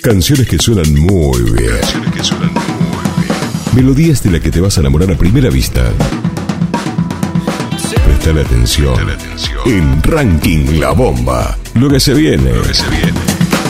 Canciones que suenan muy bien. Melodías de las que te vas a enamorar a primera vista. Prestale atención. En Ranking La Bomba. Lo que se viene.